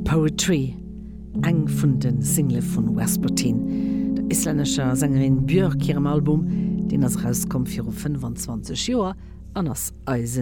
Poetry, eng vun den Single vun Vespertine. Der isländischer Sängerin Björk ihrem Album, den as rauskommt für 25 Joer an ass Eisen